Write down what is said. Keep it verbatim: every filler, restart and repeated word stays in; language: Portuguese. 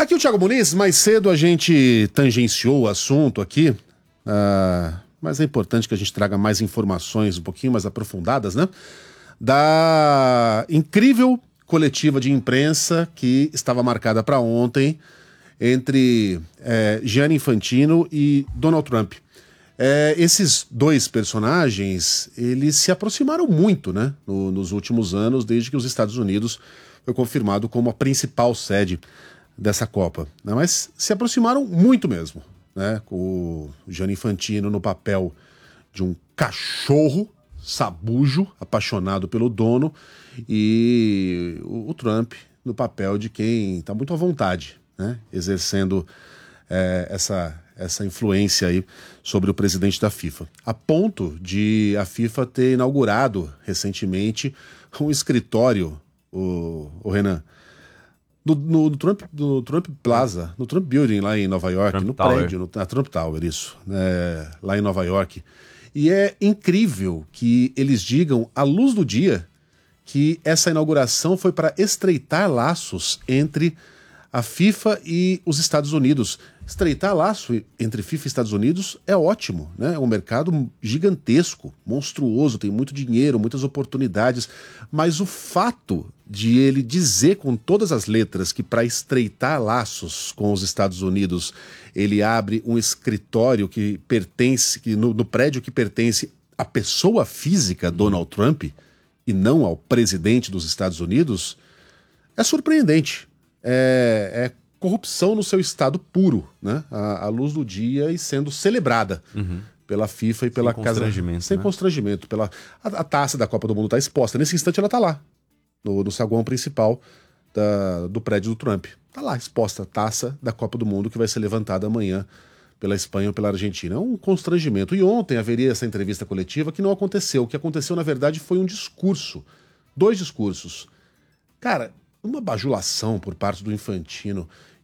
Tá aqui o Thiago Muniz. Mais cedo a gente tangenciou o assunto aqui, uh, mas é importante que a gente traga mais informações um pouquinho mais aprofundadas, né? Da incrível coletiva de imprensa que estava marcada para ontem entre é, Gianni Infantino e Donald Trump. É, esses dois personagens, eles se aproximaram muito, né, no, nos últimos anos, desde que os Estados Unidos foi confirmado como a principal sede dessa Copa, né, mas se aproximaram muito mesmo, né, com o Gianni Infantino no papel de um cachorro sabujo, apaixonado pelo dono, e o, o Trump no papel de quem está muito à vontade, né, exercendo é, essa, essa influência aí sobre o presidente da FIFA. A ponto de a FIFA ter inaugurado recentemente um escritório, o, o Renan, no, no, no, Trump, no Trump Plaza, no Trump Building lá em Nova York, Trump no Tower. prédio, no, na Trump Tower, isso, é, lá em Nova York. E é incrível que eles digam, à luz do dia, que essa inauguração foi para estreitar laços entre a FIFA e os Estados Unidos. Estreitar laço entre FIFA e Estados Unidos é ótimo, né? É um mercado gigantesco, monstruoso, tem muito dinheiro, muitas oportunidades, mas o fato de ele dizer com todas as letras que para estreitar laços com os Estados Unidos ele abre um escritório que pertence, que no, no prédio que pertence à pessoa física Donald Trump e não ao presidente dos Estados Unidos, é surpreendente. É, é corrupção no seu estado puro, né? À, à luz do dia e sendo celebrada uhum. pela FIFA e pela Sem Casa... Constrangimento, Sem né? constrangimento. Pela... A, a taça da Copa do Mundo está exposta. Nesse instante ela está lá, no, no saguão principal da, do prédio do Trump. Está lá exposta a taça da Copa do Mundo que vai ser levantada amanhã pela Espanha ou pela Argentina. É um constrangimento. E ontem haveria essa entrevista coletiva que não aconteceu. O que aconteceu, na verdade, foi um discurso. Dois discursos. Cara, uma bajulação por parte do Infantino